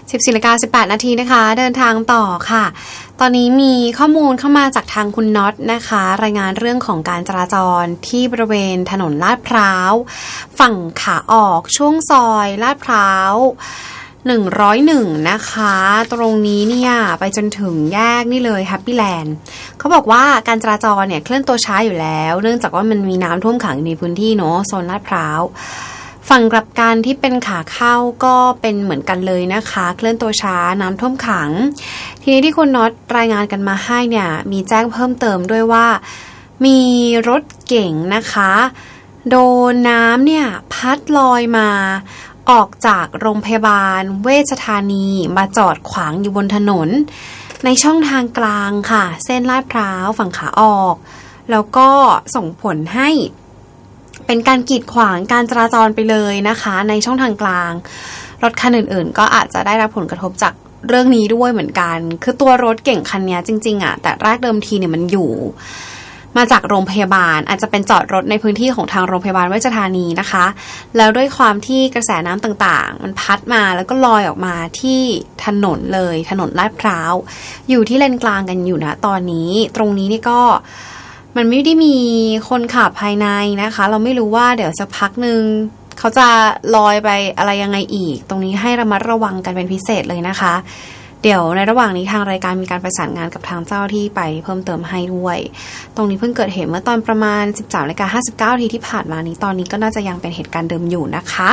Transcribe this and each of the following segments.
14:18 นาทีนะคะเดินทางต่อค่ะตอนนี้มีข้อมูลเข้ามาจากทางคุณน็อตนะคะรายงานเรื่องของการจราจรที่บริเวณถนนลาดพร้าวฝั่งขาออกช่วงซอยลาดพร้าว101นะคะตรงนี้เนี่ยไปจนถึงแยกนี่เลยแฮปปี้แลนด์เขาบอกว่าการจราจรเนี่ยเคลื่อนตัวช้าอยู่แล้วเนื่องจากว่ามันมีน้ำท่วมขังในพื้นที่เนาะโซนลาดพร้าวฝั่งกลับกันที่เป็นขาเข้าก็เป็นเหมือนกันเลยนะคะเคลื่อนตัวช้าน้ำท่วมขังทีนี้ที่คุณน็อตรายงานกันมาให้เนี่ยมีแจ้งเพิ่มเติมด้วยว่ามีรถเก๋งนะคะโดนน้ำเนี่ยพัดลอยมาออกจากโรงพยาบาลเวชธานีมาจอดขวางอยู่บนถนนในช่องทางกลางค่ะเส้นลาดพร้าวฝั่งขาออกแล้วก็ส่งผลให้เป็นการกีดขวางการจราจรไปเลยนะคะในช่องทางกลางรถคันอื่นๆก็อาจจะได้รับผลกระทบจากเรื่องนี้ด้วยเหมือนกันคือตัวรถเก่งคันนี้จริงๆอ่ะแต่แรกเดิมทีเนี่ยมันอยู่มาจากโรงพยาบาลอาจจะเป็นจอดรถในพื้นที่ของทางโรงพยาบาลเวชธานีนะคะแล้วด้วยความที่กระแสน้ำต่างๆมันพัดมาแล้วก็ลอยออกมาที่ถนนเลยถนนลาดพร้าวอยู่ที่เลนกลางกันอยู่นะตอนนี้ตรงนี้นี่ก็มันไม่ได้มีคนขับภายในนะคะเราไม่รู้ว่าเดี๋ยวสักพักนึงเขาจะลอยไปอะไรยังไงอีกตรงนี้ให้ระมัดระวังกันเป็นพิเศษเลยนะคะเดี๋ยวในระหว่างนี้ทางรายการมีการประสานงานกับทางเจ้าที่ไปเพิ่มเติมให้ด้วยตรงนี้เพิ่งเกิดเหตุเมื่อตอนประมาณ 13:59 นาทีที่ผ่านมานี้ตอนนี้ก็น่าจะยังเป็นเหตุการณ์เดิมอยู่นะคะ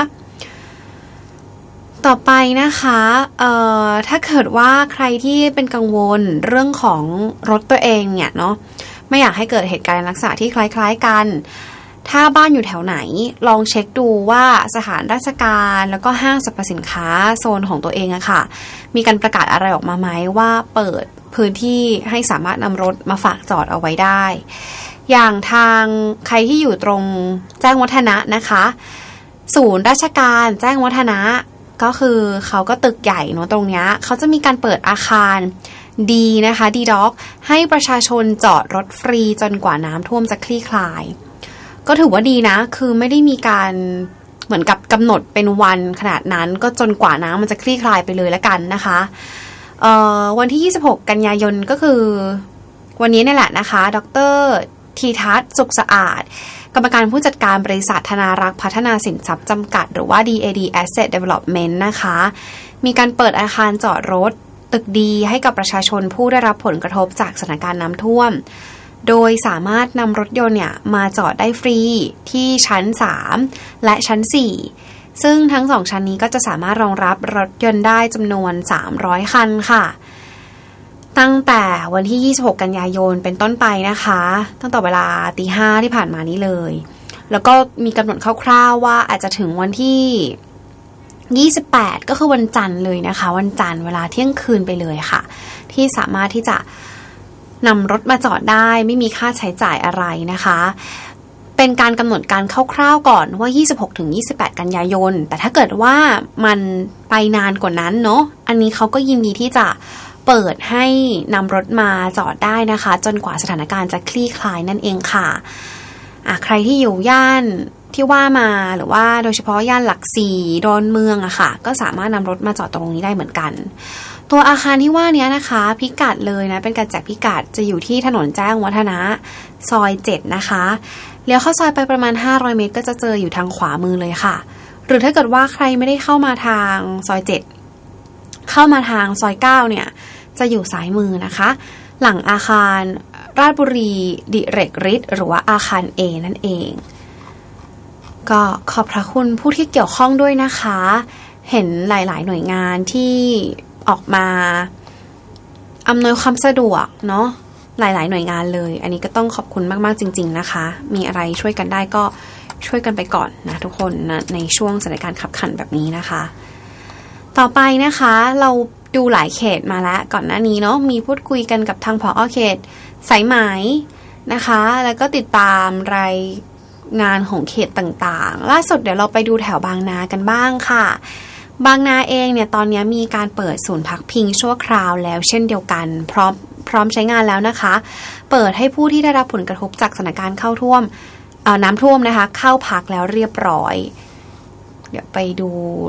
ต่อไปนะคะถ้าเกิดว่าใครที่เป็นกังวลเรื่องของรถตัวเองเนี่ยเนาะไม่อยากให้เกิดเหตุการณ์ลักษณะที่คล้ายๆกันถ้าบ้านอยู่แถวไหนลองเช็คดูว่าสถานราชการแล้วก็ห้างสรรพสินค้าโซนของตัวเองอะค่ะมีการประกาศอะไรออกมาไหมว่าเปิดพื้นที่ให้สามารถนำรถมาฝากจอดเอาไว้ได้อย่างทางใครที่อยู่ตรงแจ้งวัฒนะนะคะศูนย์ราชการแจ้งวัฒนะก็คือเขาก็ตึกใหญ่เนาะตรงเนี้ยเขาจะมีการเปิดอาคารดีนะคะดีด็อกให้ประชาชนจอดรถฟรีจนกว่าน้ำท่วมจะคลี่คลายก็ถือว่าดีนะคือไม่ได้มีการเหมือนกับกำหนดเป็นวันขนาดนั้นก็จนกว่าน้ำมันจะคลี่คลายไปเลยแล้วกันนะคะวันที่26กันยายนก็คือวันนี้นี่แหละนะคะดร.ธีทัศน์สุขสะอาดกรรมการผู้จัดการบริษัทธนารักษ์พัฒนาสินทรัพย์จำกัดหรือว่า DAD Asset Development นะคะมีการเปิดอาคารจอดรถตึกดีให้กับประชาชนผู้ได้รับผลกระทบจากสถานการณ์น้ำท่วมโดยสามารถนำรถยนต์เนี่ยมาจอดได้ฟรีที่ชั้น3และชั้น4ซึ่งทั้ง2ชั้นนี้ก็จะสามารถรองรับรถยนต์ได้จำนวน300คันค่ะตั้งแต่วันที่26กันยายนเป็นต้นไปนะคะตั้งแต่เวลา 5:00 ที่ผ่านมานี้เลยแล้วก็มีกำหนดคร่าวๆว่าอาจจะถึงวันที่28ก็คือวันจันทร์เลยนะคะวันจันทร์เวลาเที่ยงคืนไปเลยค่ะที่สามารถที่จะนำรถมาจอดได้ไม่มีค่าใช้จ่ายอะไรนะคะเป็นการกำหนดการคร่าวๆก่อนว่า 26-28 กันยายนแต่ถ้าเกิดว่ามันไปนานกว่านั้นเนาะอันนี้เขาก็ยินดีที่จะเปิดให้นำรถมาจอดได้นะคะจนกว่าสถานการณ์จะคลี่คลายนั่นเองค่ะใครที่อยู่ย่านที่ว่ามาหรือว่าโดยเฉพาะย่านหลักสี่ดอนเมืองอะค่ะก็สามารถนำรถมาจอดตรงนี้ได้เหมือนกันตัวอาคารที่ว่านี้นะคะพิกัดเลยนะเป็นการแจกพิกัดจะอยู่ที่ถนนแจ้งวัฒนะซอย7นะคะเลี้ยวเข้าซอยไปประมาณ500เมตรก็จะเจออยู่ทางขวามือเลยค่ะหรือถ้าเกิดว่าใครไม่ได้เข้ามาทางซอย7เข้ามาทางซอย9เนี่ยจะอยู่ซ้ายมือนะคะหลังอาคารราชบุรีดิเรกฤทธิ์หรือว่าอาคาร A นั่นเองก็ขอบพระคุณผู้ที่เกี่ยวข้องด้วยนะคะเห็นหลายๆหน่วยงานที่ออกมาอำนวยความสะดวกเนาะหลายๆหน่วยงานเลยอันนี้ก็ต้องขอบคุณมากๆจริงๆนะคะมีอะไรช่วยกันได้ก็ช่วยกันไปก่อนนะทุกคนนะในช่วงสถานการณ์ขับขันแบบนี้นะคะต่อไปนะคะเราดูหลายเขตมาแล้วก่อนหน้านี้เนาะมีพูดคุยกันกับทางผอ.เขตสายไหมนะคะแล้วก็ติดตามรายงานของเขตต่างๆล่าสุดเดี๋ยวเราไปดูแถวบางนากันบ้างค่ะบางนาเองเนี่ยตอนนี้มีการเปิดศูนย์พักพิงชั่วคราวแล้วเช่นเดียวกันพร้อมใช้งานแล้วนะคะเปิดให้ผู้ที่ได้รับผลกระทบจากสถานการณ์น้ำท่วมนะคะเข้าพักแล้วเรียบร้อยเดี๋ยวไปดู